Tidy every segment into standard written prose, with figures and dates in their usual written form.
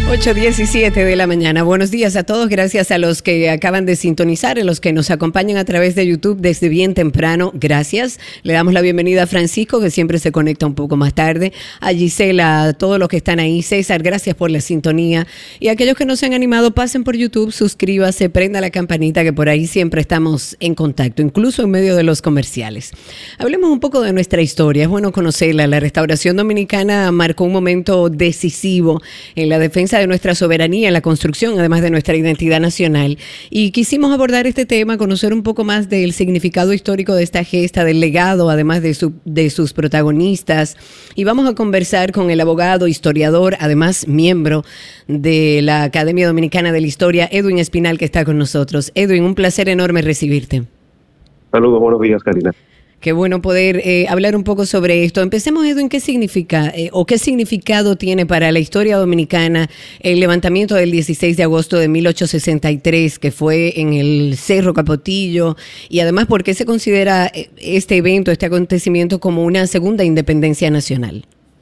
8:17 de la mañana. Buenos días a todos. Gracias a los que acaban de sintonizar, a los que nos acompañan a través de YouTube desde bien temprano. Gracias. Le damos la bienvenida a Francisco, que siempre se conecta un poco más tarde. A Gisela, a todos los que están ahí. César, gracias por la sintonía. Y a aquellos que no se han animado, pasen por YouTube, suscríbase, prenda la campanita, que por ahí siempre estamos en contacto, incluso en medio de los comerciales. Hablemos un poco de nuestra historia. Es bueno conocerla. La restauración dominicana marcó un momento decisivo en la defensa de nuestra soberanía, en la construcción, además de nuestra identidad nacional. Y quisimos abordar este tema, conocer un poco más del significado histórico de esta gesta, del legado, además de sus protagonistas. Y vamos a conversar con el abogado, historiador, además miembro de la Academia Dominicana de la Historia, Edwin Espinal, que está con nosotros. Edwin, un placer enorme recibirte. Saludos, buenos días, Karina. Qué bueno poder hablar un poco sobre esto. Empecemos, Edwin, ¿qué significa o qué significado tiene para la historia dominicana el levantamiento del 16 de agosto de 1863, que fue en el Cerro Capotillo? Y además, ¿por qué se considera este evento, este acontecimiento, como una segunda independencia nacional?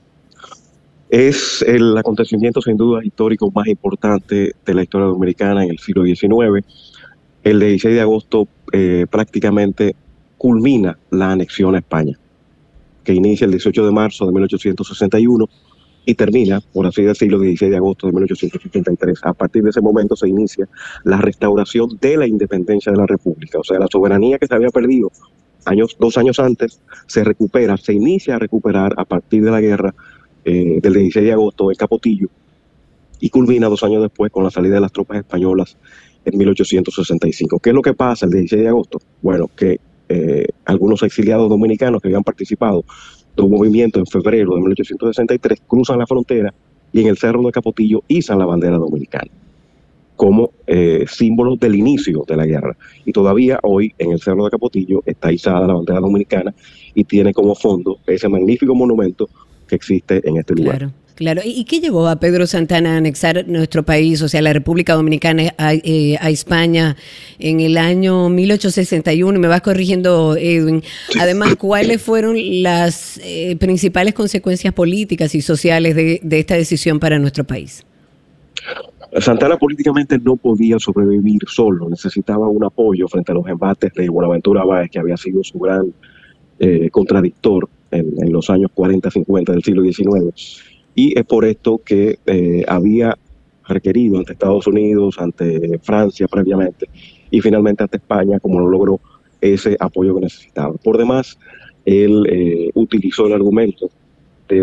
Es el acontecimiento, sin duda, histórico más importante de la historia dominicana en el siglo XIX. El 16 de agosto prácticamente culmina la anexión a España, que inicia el 18 de marzo de 1861 y termina, por así decirlo, el 16 de agosto de 1873. A partir de ese momento se inicia la restauración de la independencia de la República, o sea, la soberanía que se había perdido 2 años antes se inicia a recuperar a partir de la guerra del 16 de agosto en Capotillo y culmina 2 años después con la salida de las tropas españolas en 1865. ¿Qué es lo que pasa el 16 de agosto? Bueno, que algunos exiliados dominicanos que habían participado de un movimiento en febrero de 1863 cruzan la frontera y en el Cerro de Capotillo izan la bandera dominicana como símbolo del inicio de la guerra. Y todavía hoy en el Cerro de Capotillo está izada la bandera dominicana y tiene como fondo ese magnífico monumento que existe en este lugar. Claro. Claro, ¿y qué llevó a Pedro Santana a anexar nuestro país, o sea, la República Dominicana, a España en el año 1861? Me vas corrigiendo, Edwin. Además, ¿cuáles fueron las principales consecuencias políticas y sociales de esta decisión para nuestro país? Santana políticamente no podía sobrevivir solo, necesitaba un apoyo frente a los embates de Buenaventura Báez, que había sido su gran contradictor en los años 40-50 del siglo XIX. Y es por esto que había requerido ante Estados Unidos, ante Francia previamente, y finalmente ante España, como lo logró, ese apoyo que necesitaba. Por demás, él utilizó el argumento de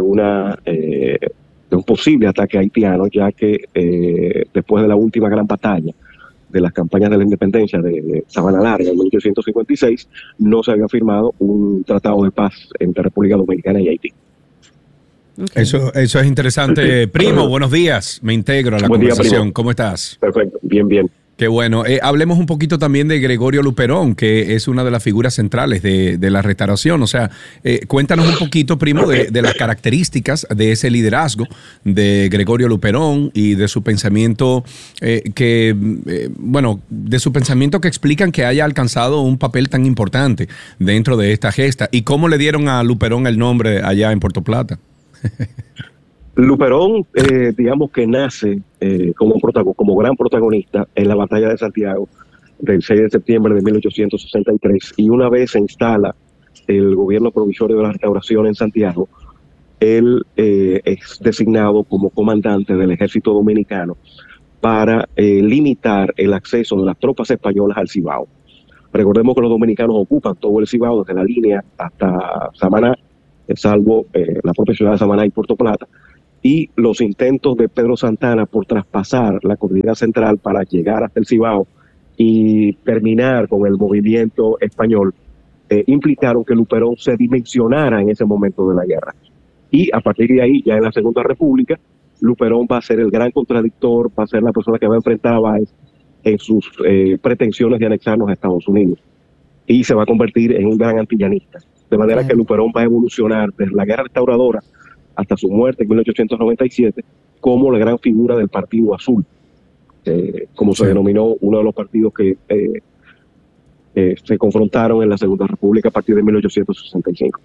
un posible ataque haitiano, ya que después de la última gran batalla de las campañas de la independencia de Sabana Larga en 1856, no se había firmado un tratado de paz entre República Dominicana y Haití. Okay. Eso es interesante. Primo, buenos días. Me integro a la conversación. ¿Cómo estás? Perfecto, bien. Qué bueno. Hablemos un poquito también de Gregorio Luperón, que es una de las figuras centrales de la restauración. O sea, cuéntanos un poquito, primo, de las características de ese liderazgo de Gregorio Luperón y de su pensamiento de su pensamiento que explican que haya alcanzado un papel tan importante dentro de esta gesta. ¿Y cómo le dieron a Luperón el nombre allá en Puerto Plata? Luperón, digamos que nace como gran protagonista en la batalla de Santiago del 6 de septiembre de 1863, y una vez se instala el gobierno provisorio de la restauración en Santiago, él es designado como comandante del ejército dominicano para limitar el acceso de las tropas españolas al Cibao. Recordemos que los dominicanos ocupan todo el Cibao, desde la línea hasta Samaná, salvo la propia ciudad de Samaná y Puerto Plata, y los intentos de Pedro Santana por traspasar la cordillera central para llegar hasta el Cibao y terminar con el movimiento español implicaron que Luperón se dimensionara en ese momento de la guerra. Y a partir de ahí, ya en la Segunda República, Luperón va a ser el gran contradictor, va a ser la persona que va a enfrentar a Báez en sus pretensiones de anexarnos a Estados Unidos, y se va a convertir en un gran antillanista. De manera que Luperón va a evolucionar desde la guerra restauradora hasta su muerte en 1897 como la gran figura del Partido Azul, como se denominó uno de los partidos que se confrontaron en la Segunda República a partir de 1865.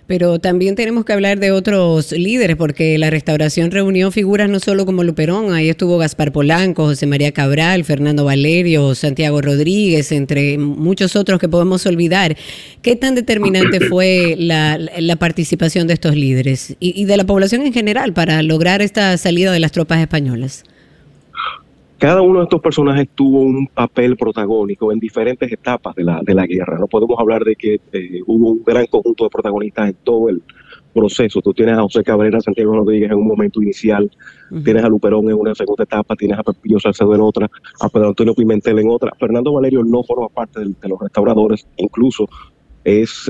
Pero también tenemos que hablar de otros líderes, porque la Restauración reunió figuras no solo como Luperón, ahí estuvo Gaspar Polanco, José María Cabral, Fernando Valerio, Santiago Rodríguez, entre muchos otros que podemos olvidar. ¿Qué tan determinante fue la participación de estos líderes y de la población en general para lograr esta salida de las tropas españolas? Cada uno de estos personajes tuvo un papel protagónico en diferentes etapas de la guerra. No podemos hablar de que hubo un gran conjunto de protagonistas en todo el proceso. Tú tienes a José Cabrera, Santiago Rodríguez en un momento inicial, tienes a Luperón en una segunda etapa, tienes a Pepillo Salcedo en otra, a Pedro Antonio Pimentel en otra. Fernando Valerio no forma parte de los restauradores, incluso es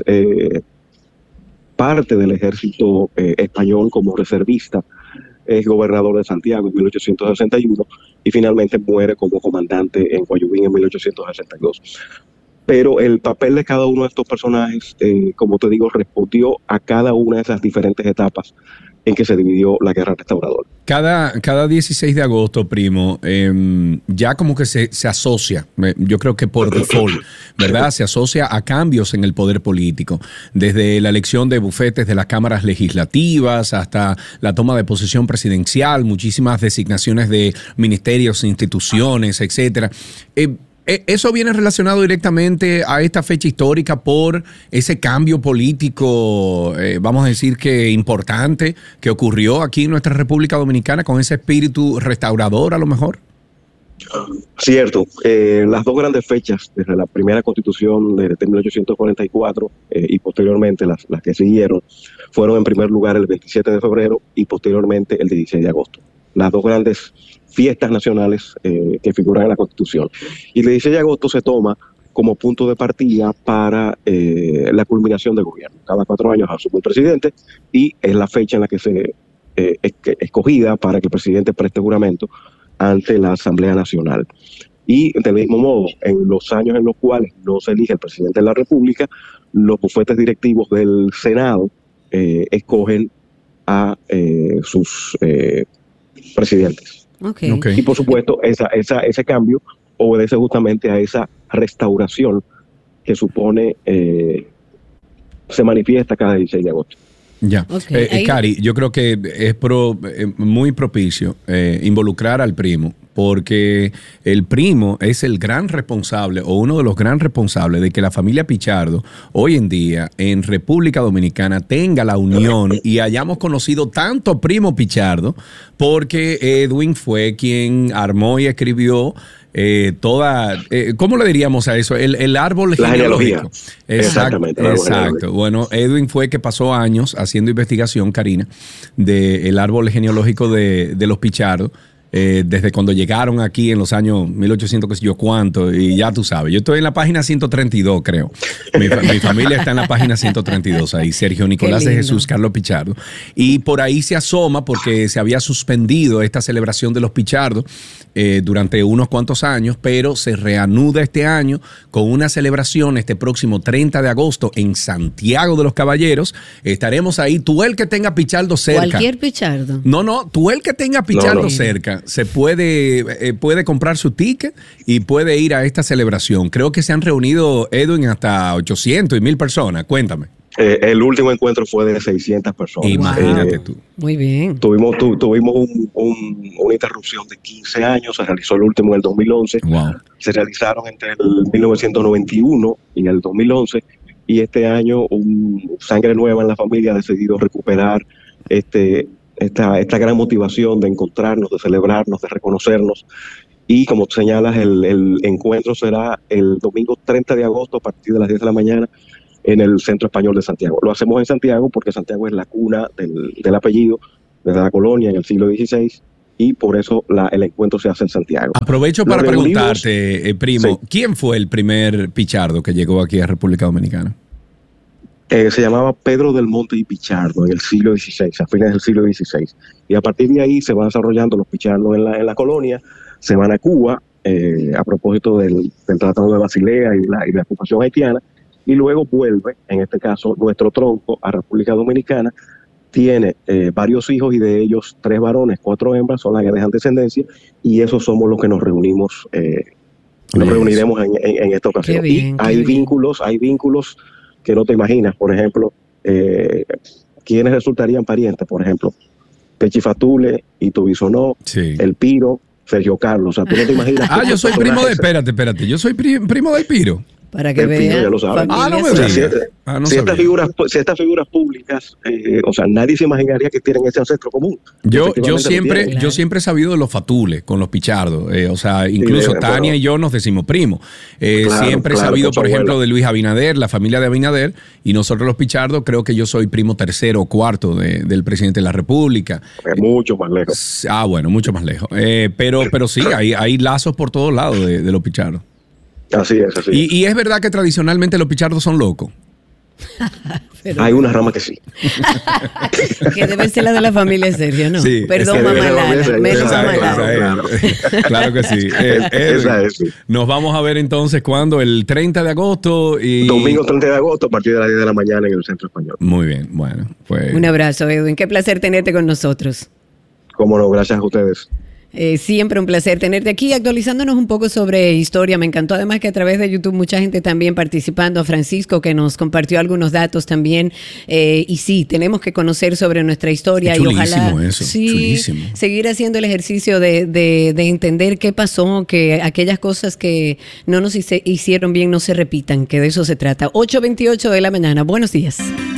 parte del ejército español como reservista. Es gobernador de Santiago en 1861 y finalmente muere como comandante en Guayubín en 1862. Pero el papel de cada uno de estos personajes, como te digo, respondió a cada una de esas diferentes etapas en que se dividió la guerra restauradora. Cada 16 de agosto, primo, ya como que se asocia, yo creo que por default, ¿verdad? Se asocia a cambios en el poder político, desde la elección de bufetes de las cámaras legislativas hasta la toma de posesión presidencial, muchísimas designaciones de ministerios, instituciones, etcétera. ¿Eso viene relacionado directamente a esta fecha histórica por ese cambio político, vamos a decir que importante, que ocurrió aquí en nuestra República Dominicana con ese espíritu restaurador a lo mejor? Cierto. Las dos grandes fechas, desde la primera constitución de 1844 y posteriormente las que siguieron, fueron en primer lugar el 27 de febrero y posteriormente el 16 de agosto. Las dos grandes fiestas nacionales que figuran en la Constitución. Y el 16 de agosto se toma como punto de partida para la culminación del gobierno. Cada 4 años asume un presidente y es la fecha en la que se escogida para que el presidente preste juramento ante la Asamblea Nacional. Y del mismo modo, en los años en los cuales no se elige el presidente de la República, los bufetes directivos del Senado escogen a sus presidentes. Okay. Y por supuesto, ese cambio obedece justamente a esa restauración que supone se manifiesta cada 16 de agosto. Ya. Okay. Cari, yo creo que es muy propicio involucrar al primo, porque el primo es el gran responsable o uno de los gran responsables de que la familia Pichardo hoy en día en República Dominicana tenga la unión y hayamos conocido tanto primo Pichardo, porque Edwin fue quien armó y escribió ¿cómo le diríamos a eso? El árbol genealógico. Exactamente. Exacto. Bueno, Edwin fue que pasó años haciendo investigación, Karina, del árbol genealógico de los Pichardo. Desde cuando llegaron aquí en los años 1800, qué sé yo cuánto, y ya tú sabes, yo estoy en la página 132, creo. Mi familia está en la página 132, ahí, Sergio Nicolás de Jesús Carlos Pichardo. Y por ahí se asoma, porque se había suspendido esta celebración de los Pichardo durante unos cuantos años, pero se reanuda este año con una celebración este próximo 30 de agosto en Santiago de los Caballeros. Estaremos ahí, tú el que tenga Pichardo cerca. Cualquier Pichardo. No, tú el que tenga Pichardo cerca. Se puede comprar su ticket y puede ir a esta celebración. Creo que se han reunido, Edwin, hasta 800 y 1000 personas. Cuéntame. El último encuentro fue de 600 personas. Imagínate tú. Muy bien. Tuvimos una interrupción de 15 años. Se realizó el último en el 2011. Wow. Se realizaron entre el 1991 y el 2011. Y este año, Sangre Nueva en la Familia ha decidido recuperar esta gran motivación de encontrarnos, de celebrarnos, de reconocernos. Y como señalas, el encuentro será el domingo 30 de agosto a partir de las 10 de la mañana en el Centro Español de Santiago. Lo hacemos en Santiago porque Santiago es la cuna del apellido, desde la colonia en el siglo XVI, y por eso el encuentro se hace en Santiago. Aprovecho para preguntarte, primo, sí. ¿Quién fue el primer Pichardo que llegó aquí a República Dominicana? Se llamaba Pedro del Monte y Pichardo en el siglo XVI, a fines del siglo XVI. Y a partir de ahí se van desarrollando los Pichardos en la colonia, se van a Cuba, a propósito del Tratado de Basilea y la ocupación haitiana, y luego vuelve, en este caso, nuestro tronco a República Dominicana. Tiene varios hijos y de ellos 3 varones, 4 hembras, son las que dejan descendencia, y esos somos los que nos reunimos, nos reuniremos en esta ocasión. Bien, y hay vínculos que no te imaginas. Por ejemplo, ¿quiénes resultarían parientes? Por ejemplo, Pechifatule, Ito Bisonó, Sí. El Piro, Sergio Carlos. O sea, tú no te imaginas. Yo soy primo de... Espérate. Yo soy primo del Piro. Para que El Piro, vean. ya lo saben. No me O sea, digas. No si estas sabía. figuras públicas, o sea, nadie se imaginaría que tienen ese ancestro común. Yo Efectivamente lo tienen. Claro. yo siempre he sabido de los fatules con los pichardos. O sea, incluso Sí, Tania pero- y yo nos decimos primos. Claro, Siempre he claro, sabido, con su por ejemplo, abuela. de Luis Abinader, la familia de Abinader, y nosotros los pichardos, creo que yo soy primo tercero o cuarto del presidente de la República. Es mucho más lejos. Bueno, mucho más lejos. Pero sí, hay lazos por todos lados de los pichardos. Así es, así es. Y es verdad que tradicionalmente los pichardos son locos. Pero- Hay una rama que sí. que debe ser la de la familia Sergio, ¿no? Sí, Perdón, es que mamá debe ser la Lara, familia menos Sergio, mamá esa Lara. es. Claro que sí. Esa es, sí. Nos vamos a ver entonces cuando el 30 de agosto y... Domingo 30 de agosto a partir de las 10 de la mañana en el Centro Español. Muy bien, bueno, pues... Un abrazo, Edwin. Qué placer tenerte con nosotros. Cómo no, gracias a ustedes. Siempre un placer tenerte aquí actualizándonos un poco sobre historia. Me encantó además que a través de YouTube mucha gente también participando. A Francisco que nos compartió algunos datos también. Y sí, tenemos que conocer sobre nuestra historia. Es Y ojalá eso, chulísimo. seguir haciendo el ejercicio de entender qué pasó, que aquellas cosas que no nos hicieron bien no se repitan, que de eso se trata. 8:28 de la mañana. Buenos días.